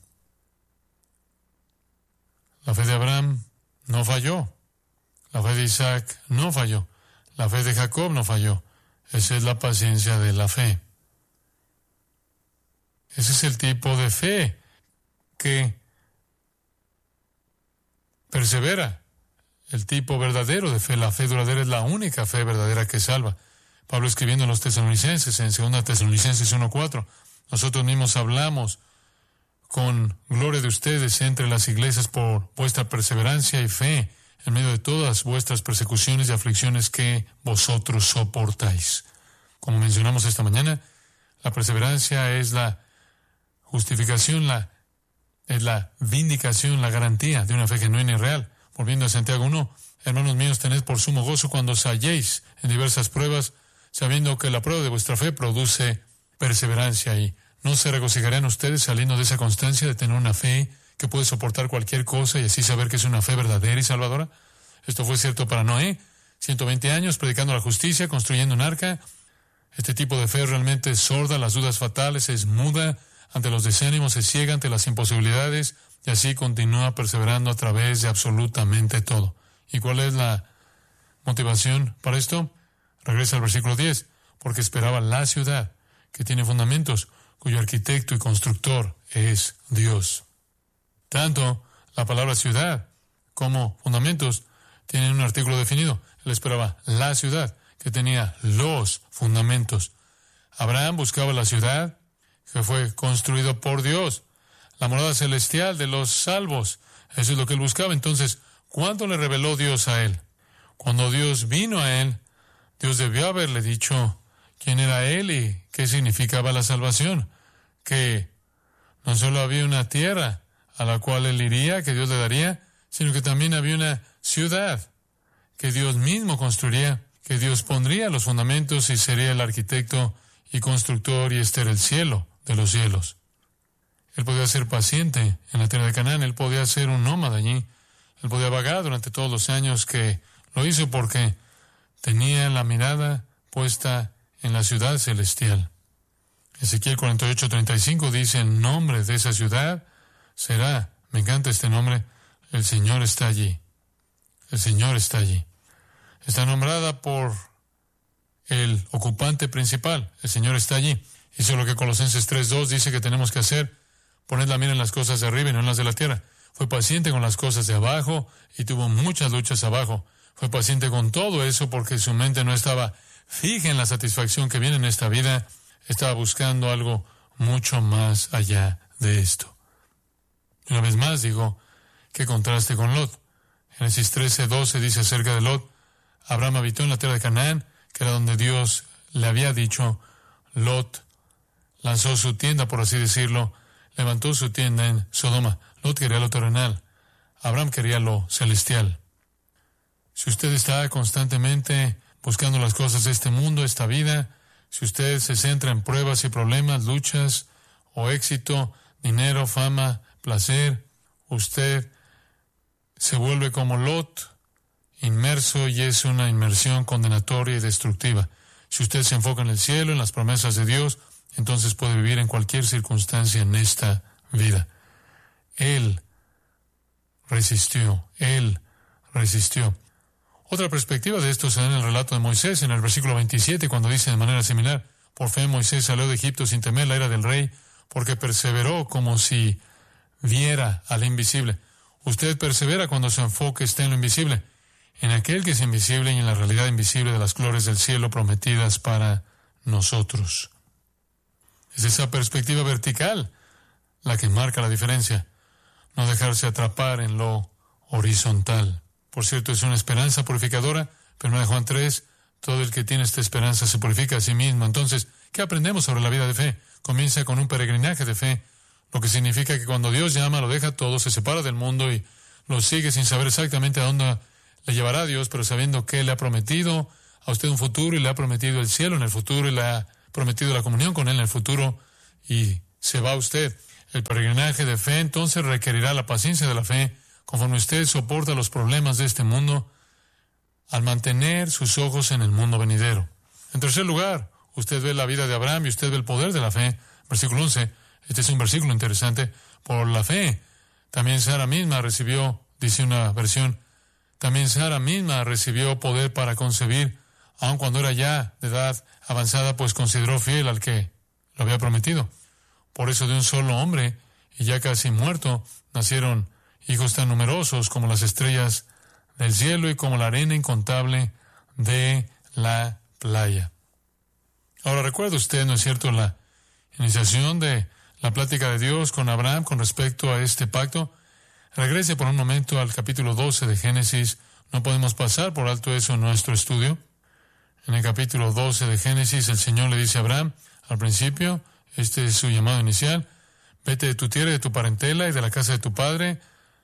B: La fe de Abraham no falló. La fe de Isaac no falló. La fe de Jacob no falló. Esa es la paciencia de la fe. Ese es el tipo de fe que persevera. El tipo verdadero de fe. La fe duradera es la única fe verdadera que salva. Pablo escribiendo en los Tesalonicenses, en segunda Tesalonicenses uno cuatro, nosotros mismos hablamos con gloria de ustedes entre las iglesias por vuestra perseverancia y fe en medio de todas vuestras persecuciones y aflicciones que vosotros soportáis. Como mencionamos esta mañana, la perseverancia es la justificación, la, es la vindicación, la garantía de una fe genuina y real. Volviendo a Santiago uno, hermanos míos, tened por sumo gozo cuando os halléis en diversas pruebas, sabiendo que la prueba de vuestra fe produce perseverancia, y no se regocijarán ustedes saliendo de esa constancia de tener una fe que puede soportar cualquier cosa y así saber que es una fe verdadera y salvadora. Esto fue cierto para Noé, ciento veinte años predicando la justicia, construyendo un arca. Este tipo de fe realmente es sorda a las dudas fatales, es muda ante los desánimos, es ciega ante las imposibilidades y así continúa perseverando a través de absolutamente todo. ¿Y cuál es la motivación para esto? Regresa al versículo diez, porque esperaba la ciudad que tiene fundamentos, cuyo arquitecto y constructor es Dios. Tanto la palabra ciudad como fundamentos tienen un artículo definido. Él esperaba la ciudad que tenía los fundamentos. Abraham buscaba la ciudad que fue construido por Dios, la morada celestial de los salvos. Eso es lo que él buscaba. Entonces, ¿cuánto le reveló Dios a él? Cuando Dios vino a él, Dios debió haberle dicho quién era él y qué significaba la salvación. Que no solo había una tierra a la cual él iría, que Dios le daría, sino que también había una ciudad que Dios mismo construiría, que Dios pondría los fundamentos y sería el arquitecto y constructor, y este era el cielo de los cielos. Él podía ser paciente en la tierra de Canaán, él podía ser un nómada allí, él podía vagar durante todos los años que lo hizo, porque tenía la mirada puesta en la ciudad celestial. Ezequiel cuarenta y ocho, treinta y cinco dice, el nombre de esa ciudad será, me encanta este nombre, el Señor está allí. El Señor está allí. Está nombrada por el ocupante principal. El Señor está allí. Eso es lo que Colosenses tres dos dice que tenemos que hacer. Poned la mira en las cosas de arriba y no en las de la tierra. Fue paciente con las cosas de abajo y tuvo muchas luchas abajo. Fue paciente con todo eso porque su mente no estaba fija en la satisfacción que viene en esta vida. Estaba buscando algo mucho más allá de esto. Una vez más digo, qué contraste con Lot. Génesis trece doce dice acerca de Lot, Abraham habitó en la tierra de Canaán, que era donde Dios le había dicho. Lot lanzó su tienda, por así decirlo, levantó su tienda en Sodoma. Lot quería lo terrenal, Abraham quería lo celestial. Si usted está constantemente buscando las cosas de este mundo, esta vida, si usted se centra en pruebas y problemas, luchas o éxito, dinero, fama, placer, usted se vuelve como Lot, inmerso, y es una inmersión condenatoria y destructiva. Si usted se enfoca en el cielo, en las promesas de Dios, entonces puede vivir en cualquier circunstancia en esta vida. Él resistió, él resistió. Otra perspectiva de esto se da en el relato de Moisés, en el versículo veintisiete, cuando dice de manera similar, por fe Moisés salió de Egipto sin temer la ira del rey, porque perseveró como si viera al invisible. Usted persevera cuando su enfoque está en lo invisible, en aquel que es invisible y en la realidad invisible de las glorias del cielo prometidas para nosotros. Es esa perspectiva vertical la que marca la diferencia. No dejarse atrapar en lo horizontal. Por cierto, es una esperanza purificadora. Primera de Juan tres, todo el que tiene esta esperanza se purifica a sí mismo. Entonces, ¿qué aprendemos sobre la vida de fe? Comienza con un peregrinaje de fe, lo que significa que cuando Dios llama, lo deja todo, se separa del mundo y lo sigue sin saber exactamente a dónde le llevará a Dios, pero sabiendo que Él le ha prometido a usted un futuro y le ha prometido el cielo en el futuro y le ha prometido la comunión con Él en el futuro, y se va usted. El peregrinaje de fe entonces requerirá la paciencia de la fe conforme usted soporta los problemas de este mundo al mantener sus ojos en el mundo venidero. En tercer lugar, usted ve la vida de Abraham y usted ve el poder de la fe. Versículo once, este es un versículo interesante. Por la fe, también Sara misma recibió, dice una versión, también Sara misma recibió poder para concebir, aun cuando era ya de edad avanzada, pues consideró fiel al que lo había prometido. Por eso de un solo hombre, y ya casi muerto, nacieron hijos tan numerosos como las estrellas del cielo y como la arena incontable de la playa. Ahora, recuerda usted, ¿no es cierto?, la iniciación de la plática de Dios con Abraham con respecto a este pacto. Regrese por un momento al capítulo doce de Génesis. No podemos pasar por alto eso en nuestro estudio. En el capítulo doce de Génesis, el Señor le dice a Abraham, al principio, este es su llamado inicial, vete de tu tierra y de tu parentela y de la casa de tu padre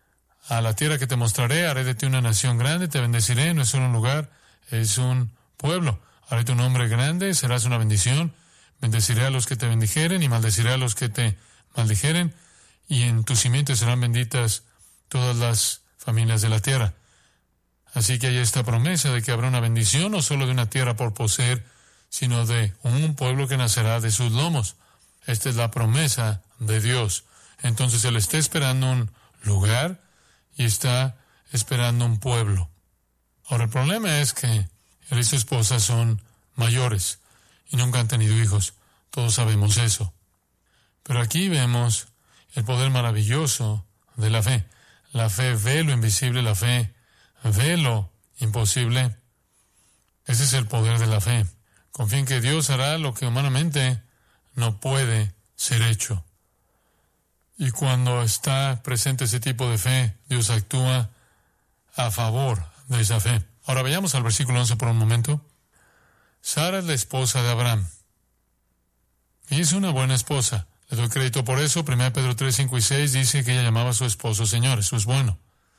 B: a la tierra que te mostraré, haré de ti una nación grande, te bendeciré, no es solo un lugar, es un pueblo. Haré tu nombre grande, serás una bendición, bendeciré a los que te bendijeren y maldeciré a los que te maldijeren, y en tu simiente serán benditas todas las familias de la tierra. Así que hay esta promesa de que habrá una bendición, no solo de una tierra por poseer, sino de un pueblo que nacerá de sus lomos. Esta es la promesa de Dios. Entonces Él está esperando un lugar y está esperando un pueblo. Ahora, el problema es que él y su esposa son mayores y nunca han tenido hijos. Todos sabemos eso. Pero aquí vemos el poder maravilloso de la fe. La fe ve lo invisible, la fe ve lo imposible. Ese es el poder de la fe. Confía en que Dios hará lo que humanamente no puede ser hecho. Y cuando está presente ese tipo de fe, Dios actúa a favor de esa fe. Ahora vayamos al versículo once por un momento. Sara es la esposa de Abraham. Y es una buena esposa. Le doy crédito por eso. Primera Pedro tres, cinco y seis dice que ella llamaba a su esposo Señor. Eso es bueno.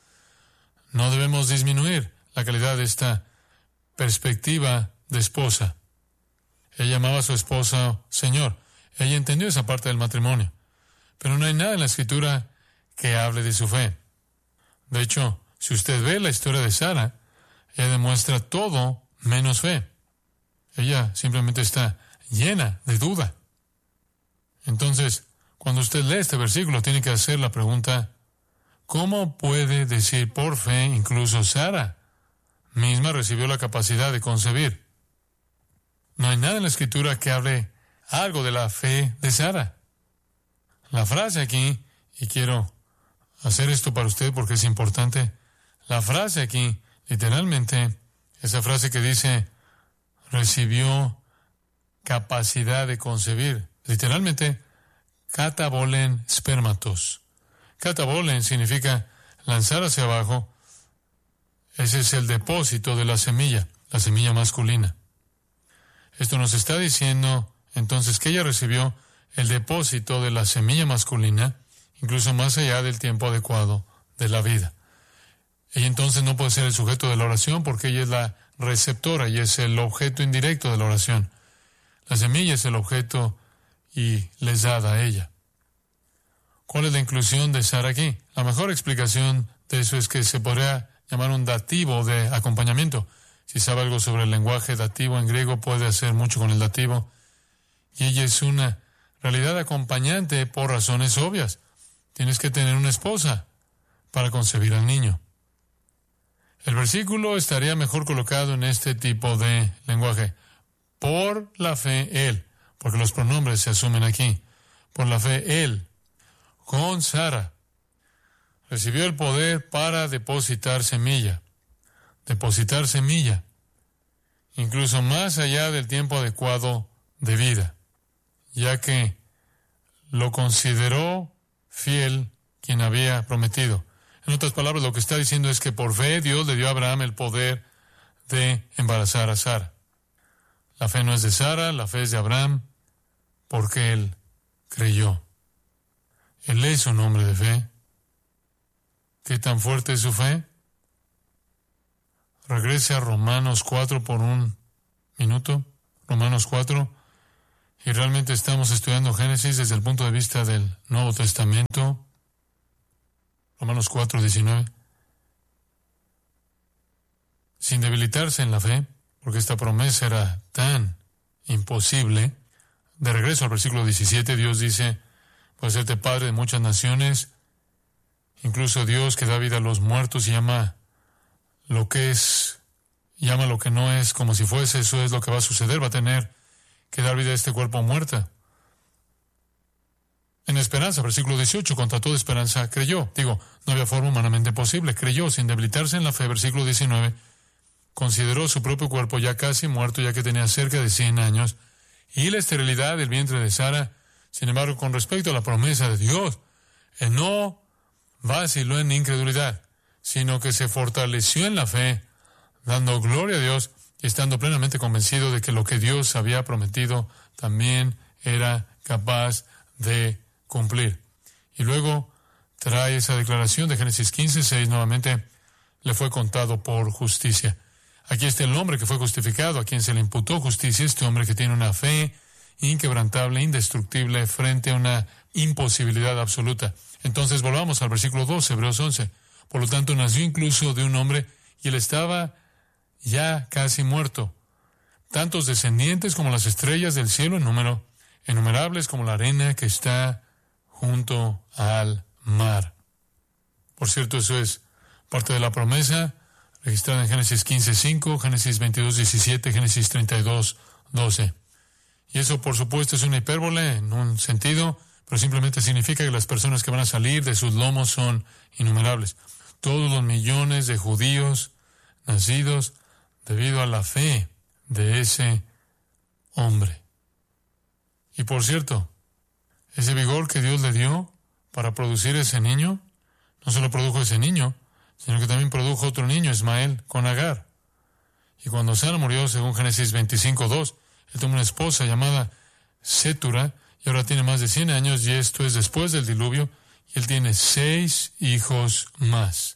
B: No debemos disminuir la calidad de esta perspectiva de esposa. Ella llamaba a su esposo Señor. Ella entendió esa parte del matrimonio. Pero no hay nada en la Escritura que hable de su fe. De hecho, si usted ve la historia de Sara, ella demuestra todo menos fe. Ella simplemente está llena de duda. Entonces, cuando usted lee este versículo, tiene que hacer la pregunta, ¿cómo puede decir por fe incluso Sara misma recibió la capacidad de concebir? No hay nada en la Escritura que hable algo de la fe de Sara. La frase aquí, y quiero hacer esto para usted porque es importante, la frase aquí, literalmente, esa frase que dice, recibió capacidad de concebir, literalmente, katabolen spermatos. Katabolen significa lanzar hacia abajo. Ese es el depósito de la semilla, la semilla masculina. Esto nos está diciendo, entonces, que ella recibió el depósito de la semilla masculina, incluso más allá del tiempo adecuado de la vida. Ella entonces no puede ser el sujeto de la oración porque ella es la receptora y es el objeto indirecto de la oración. La semilla es el objeto y les dada a ella. ¿Cuál es la inclusión de Sara aquí? La mejor explicación de eso es que se podría llamar un dativo de acompañamiento. Si sabe algo sobre el lenguaje dativo en griego, puede hacer mucho con el dativo. Y ella es una realidad acompañante por razones obvias. Tienes que tener una esposa para concebir al niño. El versículo estaría mejor colocado en este tipo de lenguaje. Por la fe, él, porque los pronombres se asumen aquí. Por la fe, él, con Sara, recibió el poder para depositar semilla. Depositar semilla, incluso más allá del tiempo adecuado de vida, ya que lo consideró fiel quien había prometido. En otras palabras, lo que está diciendo es que por fe Dios le dio a Abraham el poder de embarazar a Sara. La fe no es de Sara, la fe es de Abraham, porque él creyó. Él es un hombre de fe. ¿Qué tan fuerte es su fe? Regrese a Romanos cuatro por un minuto. Romanos cuatro. Y realmente estamos estudiando Génesis desde el punto de vista del Nuevo Testamento. Romanos cuatro, diecinueve. Sin debilitarse en la fe, porque esta promesa era tan imposible. De regreso al versículo diecisiete, Dios dice, puedes serte padre de muchas naciones. Incluso Dios que da vida a los muertos y llama lo que es, llama lo que no es como si fuese, eso es lo que va a suceder, va a tener que dar vida a este cuerpo muerta. En esperanza, versículo dieciocho, contra toda esperanza creyó. Digo, no había forma humanamente posible. Creyó sin debilitarse en la fe. Versículo diecinueve, consideró su propio cuerpo ya casi muerto, ya que tenía cerca de cien años, y la esterilidad del vientre de Sara. Sin embargo, con respecto a la promesa de Dios, él no vaciló en incredulidad, sino que se fortaleció en la fe, dando gloria a Dios y estando plenamente convencido de que lo que Dios había prometido también era capaz de cumplir. Y luego trae esa declaración de Génesis quince, seis, nuevamente, le fue contado por justicia. Aquí está el hombre que fue justificado, a quien se le imputó justicia, este hombre que tiene una fe inquebrantable, indestructible, frente a una imposibilidad absoluta. Entonces volvamos al versículo doce, Hebreos once. Por lo tanto, nació incluso de un hombre y él estaba ya casi muerto. Tantos descendientes como las estrellas del cielo en número, innumerables como la arena que está junto al mar. Por cierto, eso es parte de la promesa registrada en Génesis quince, cinco, Génesis veintidós, diecisiete, Génesis treinta y dos, doce. Y eso, por supuesto, es una hipérbole en un sentido, pero simplemente significa que las personas que van a salir de sus lomos son innumerables. Todos los millones de judíos nacidos debido a la fe de ese hombre. Y por cierto, ese vigor que Dios le dio para producir ese niño, no solo produjo ese niño, sino que también produjo otro niño, Ismael, con Agar. Y cuando Sara murió, según Génesis veinticinco, dos, él tuvo una esposa llamada Sétura, y ahora tiene más de cien años, y esto es después del diluvio, y él tiene seis hijos más.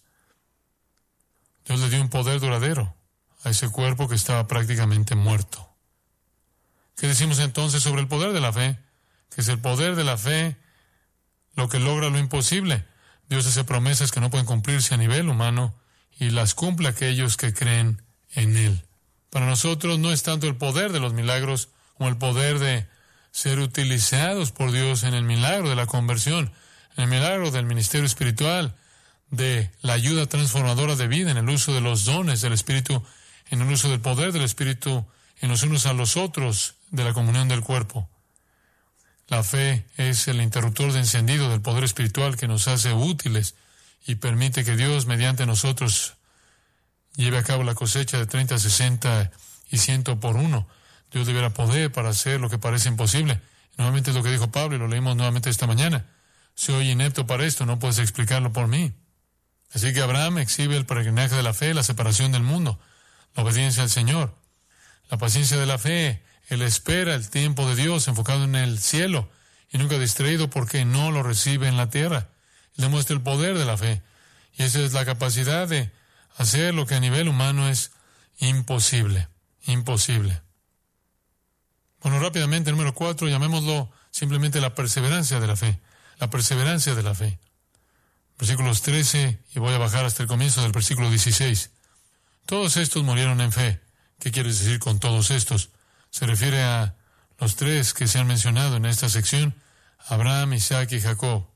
B: Dios le dio un poder duradero a ese cuerpo que estaba prácticamente muerto. ¿Qué decimos entonces sobre el poder de la fe? Que es el poder de la fe lo que logra lo imposible. Dios hace promesas que no pueden cumplirse a nivel humano y las cumple a aquellos que creen en Él. Para nosotros no es tanto el poder de los milagros como el poder de ser utilizados por Dios en el milagro de la conversión, en el milagro del ministerio espiritual, de la ayuda transformadora de vida, en el uso de los dones del Espíritu, en el uso del poder del Espíritu, en los unos a los otros, de la comunión del cuerpo. La fe es el interruptor de encendido del poder espiritual que nos hace útiles y permite que Dios, mediante nosotros, lleve a cabo la cosecha de treinta, sesenta y cien por uno. Dios deberá poder para hacer lo que parece imposible. Nuevamente es lo que dijo Pablo y lo leímos nuevamente esta mañana. Soy inepto para esto, no puedes explicarlo por mí. Así que Abraham exhibe el peregrinaje de la fe, la separación del mundo, la obediencia al Señor, la paciencia de la fe. Él espera el tiempo de Dios enfocado en el cielo y nunca distraído porque no lo recibe en la tierra. Él demuestra el poder de la fe y esa es la capacidad de hacer lo que a nivel humano es imposible, imposible. Bueno, rápidamente, número cuatro, llamémoslo simplemente la perseverancia de la fe, la perseverancia de la fe. Versículos trece, y voy a bajar hasta el comienzo del versículo dieciséis. Todos estos murieron en fe. ¿Qué quieres decir con todos estos? Se refiere a los tres que se han mencionado en esta sección, Abraham, Isaac y Jacob.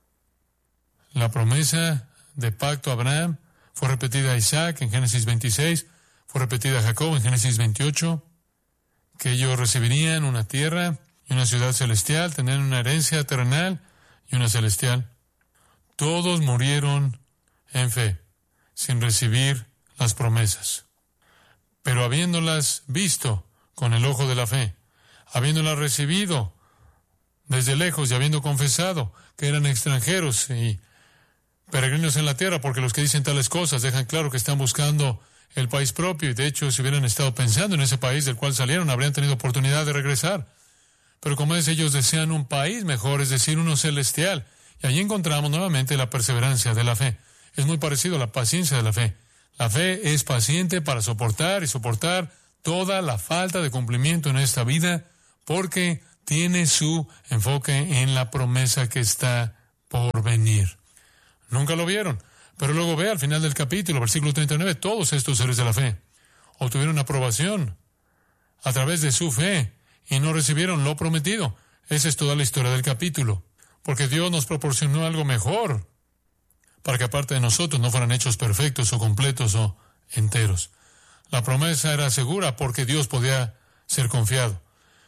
B: La promesa de pacto a Abraham fue repetida a Isaac en Génesis veintiséis, fue repetida a Jacob en Génesis veintiocho, que ellos recibirían una tierra y una ciudad celestial, tendrían una herencia terrenal y una celestial. Todos murieron en fe, sin recibir las promesas. Pero habiéndolas visto con el ojo de la fe, habiéndolas recibido desde lejos y habiendo confesado que eran extranjeros y peregrinos en la tierra, porque los que dicen tales cosas dejan claro que están buscando el país propio, y de hecho si hubieran estado pensando en ese país del cual salieron, habrían tenido oportunidad de regresar. Pero como es, ellos desean un país mejor, es decir, uno celestial, y allí encontramos nuevamente la perseverancia de la fe. Es muy parecido a la paciencia de la fe. La fe es paciente para soportar y soportar toda la falta de cumplimiento en esta vida, porque tiene su enfoque en la promesa que está por venir. Nunca lo vieron, pero luego ve al final del capítulo, versículo treinta y nueve, todos estos seres de la fe obtuvieron aprobación a través de su fe y no recibieron lo prometido. Esa es toda la historia del capítulo, porque Dios nos proporcionó algo mejor para que aparte de nosotros no fueran hechos perfectos o completos o enteros. La promesa era segura porque Dios podía ser confiado.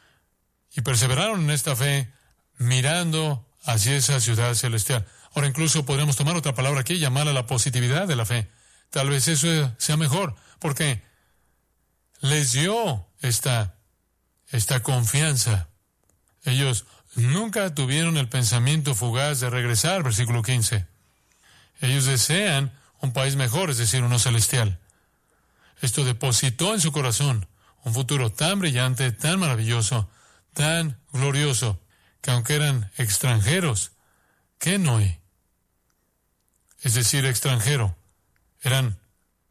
B: Y perseveraron en esta fe mirando hacia esa ciudad celestial. Ahora incluso podríamos tomar otra palabra aquí y llamarla la positividad de la fe. Tal vez eso sea mejor, porque les dio esta, esta confianza. Ellos nunca tuvieron el pensamiento fugaz de regresar, versículo quince. Ellos desean un país mejor, es decir, uno celestial. Esto depositó en su corazón un futuro tan brillante, tan maravilloso, tan glorioso, que aunque eran extranjeros, kenoi, es decir, extranjero, eran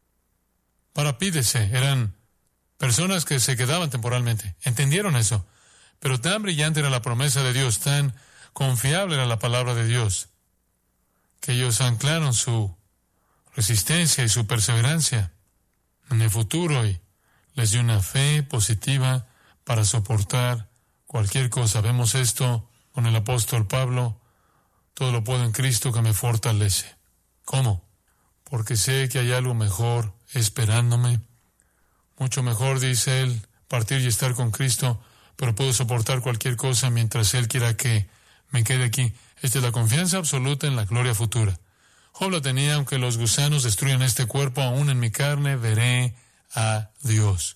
B: parapídese, eran personas que se quedaban temporalmente. Entendieron eso, pero tan brillante era la promesa de Dios, tan confiable era la palabra de Dios, que ellos anclaron su resistencia y su perseverancia en el futuro y les dio una fe positiva para soportar cualquier cosa. Vemos esto con el apóstol Pablo: todo lo puedo en Cristo que me fortalece. ¿Cómo? Porque sé que hay algo mejor esperándome. Mucho mejor, dice él, partir y estar con Cristo, pero puedo soportar cualquier cosa mientras Él quiera que me quede aquí. Esta es la confianza absoluta en la gloria futura. Job la tenía: aunque los gusanos destruyan este cuerpo, aún en mi carne veré a Dios.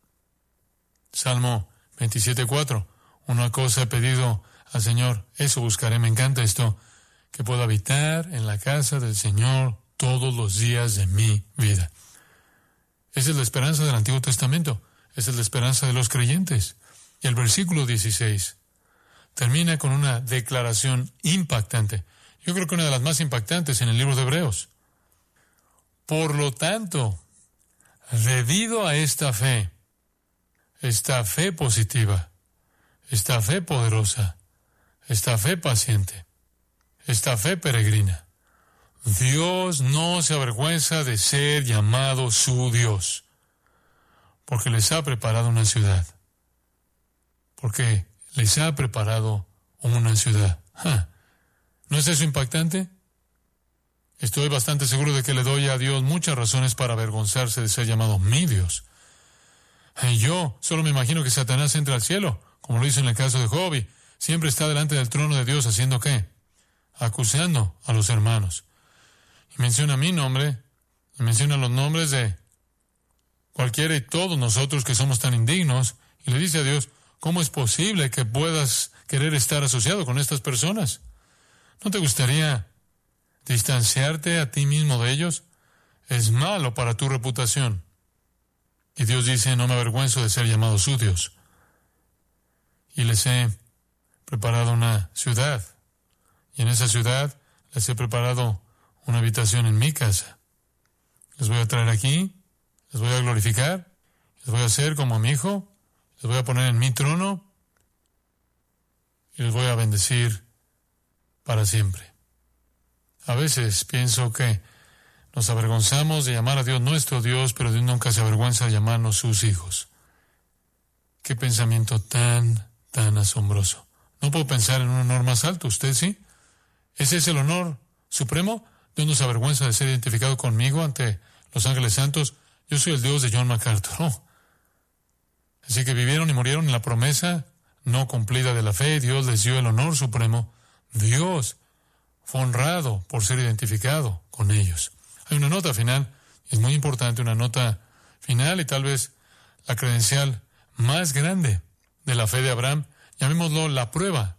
B: Salmo veintisiete cuatro. Una cosa he pedido al Señor, eso buscaré. Me encanta esto, que pueda habitar en la casa del Señor todos los días de mi vida. Esa es la esperanza del Antiguo Testamento. Esa es la esperanza de los creyentes. Y el versículo dieciséis termina con una declaración impactante. Yo creo que una de las más impactantes en el libro de Hebreos. Por lo tanto, debido a esta fe, esta fe positiva, esta fe poderosa, esta fe paciente, esta fe peregrina, Dios no se avergüenza de ser llamado su Dios, porque les ha preparado una ciudad. Porque les ha preparado una ciudad. ¡Ja! ¿No es eso impactante? Estoy bastante seguro de que le doy a Dios muchas razones para avergonzarse de ser llamado mi Dios. Y yo solo me imagino que Satanás entra al cielo, como lo hizo en el caso de Job, y siempre está delante del trono de Dios haciendo ¿qué? Acusando a los hermanos. Y menciona mi nombre, y menciona los nombres de cualquiera y todos nosotros que somos tan indignos, y le dice a Dios, ¿cómo es posible que puedas querer estar asociado con estas personas? ¿No te gustaría distanciarte a ti mismo de ellos? Es malo para tu reputación. Y Dios dice, no me avergüenzo de ser llamado su Dios. Y les he preparado una ciudad. Y en esa ciudad les he preparado una habitación en mi casa. Les voy a traer aquí, les voy a glorificar, les voy a hacer como a mi hijo, les voy a poner en mi trono y les voy a bendecir para siempre. A veces pienso que nos avergonzamos de llamar a Dios nuestro Dios, pero Dios nunca se avergüenza de llamarnos sus hijos. Qué pensamiento tan, tan asombroso. No puedo pensar en un honor más alto, ¿usted sí? ¿Ese es el honor supremo? Dios no se avergüenza de ser identificado conmigo ante los ángeles santos. Yo soy el Dios de John MacArthur. Oh. Así que vivieron y murieron en la promesa no cumplida de la fe. Dios les dio el honor supremo. Dios fue honrado por ser identificado con ellos. Hay una nota final, es muy importante, una nota final y tal vez la credencial más grande de la fe de Abraham. Llamémoslo la prueba.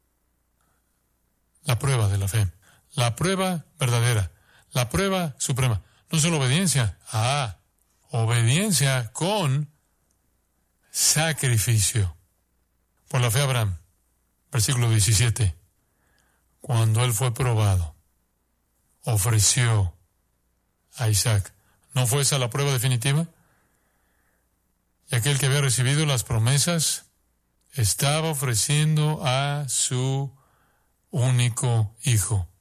B: La prueba de la fe. La prueba verdadera. La prueba suprema. No solo obediencia. Ah, obediencia con sacrificio. Por la fe Abraham. Versículo diecisiete. Cuando él fue probado, ofreció a Isaac. ¿No fue esa la prueba definitiva? Y aquel que había recibido las promesas estaba ofreciendo a su único hijo.